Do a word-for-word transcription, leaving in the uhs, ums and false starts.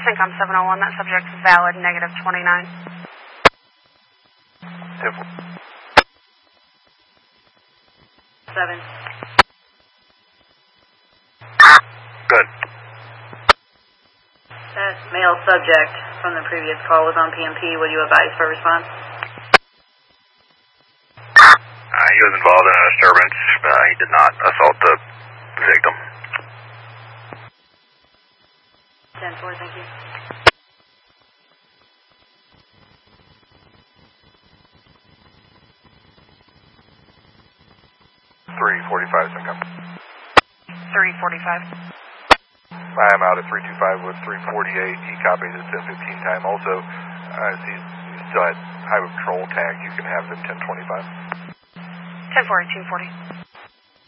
CENTCOM seven oh one, that subject is valid, negative twenty-nine. Seven. Good. That male subject from the previous call was on P M P. Will you advise for response? Uh, he was involved in a disturbance. Uh, he did not assault the victim. ten four, thank you. three forty-five, CENTCOM. three forty-five. I am out at three two five with three forty-eight. He copies at ten fifteen time. Also, uh, he's still at highway patrol tag. You can have them ten twenty-five. ten four, eighteen forty.